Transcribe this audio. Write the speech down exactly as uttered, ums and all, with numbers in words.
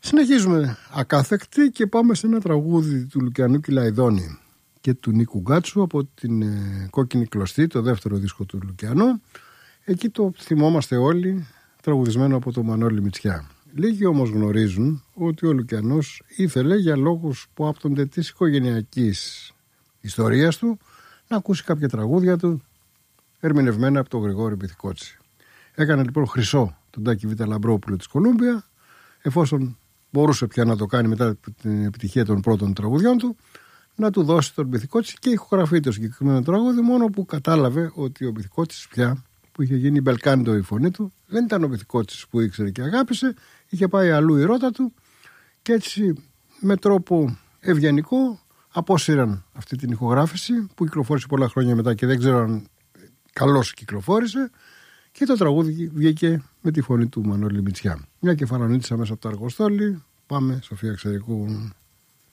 Συνεχίζουμε ακάθεκτη και πάμε σε ένα τραγούδι του Λουκιανού Κυλαϊδόνη και του Νίκου Γκάτσου από την ε, Κόκκινη Κλωστή, το δεύτερο δίσκο του Λουκιανού. Εκεί το θυμόμαστε όλοι, τραγουδισμένο από τον Μανώλη Μητσιά. Λίγοι όμως γνωρίζουν ότι ο Λουκιανός ήθελε, για λόγους που άπτονται της οικογενειακής ιστορίας του, να ακούσει κάποια τραγούδια του ερμηνευμένα από τον Γρηγόρη Μπιθικότση. Έκανε λοιπόν χρυσό τον Τάκη Β' Λαμπρόπουλο της Κολούμπια, εφόσον μπορούσε πια να το κάνει μετά την επιτυχία των πρώτων τραγουδιών του, να του δώσει τον Μπιθικότση και ηχογραφεί το συγκεκριμένο τραγούδι, μόνο που κατάλαβε ότι ο Μπιθικότσης πια, που είχε γίνει μπελκάντο η φωνή του, δεν ήταν ο Μπιθικότσης που ήξερε και αγάπησε, είχε πάει αλλού η ρότα του και έτσι με τρόπο ευγενικό απόσυραν αυτή την ηχογράφηση που κυκλοφόρησε πολλά χρόνια μετά και δεν ξέρω αν καλώς κυκλοφόρησε, και το τραγούδι βγήκε με τη φωνή του Μανώλη Μητσιά. Μια κεφαλονίτησα μέσα από το αργοστόλι. Πάμε, Σοφία Ξερικού.